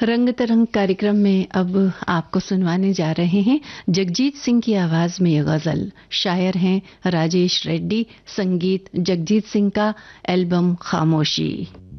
रंग तरंग कार्यक्रम में अब आपको सुनवाने जा रहे हैं जगजीत सिंह की आवाज में ये गजल। शायर हैं राजेश रेड्डी, संगीत जगजीत सिंह का, एल्बम खामोशी।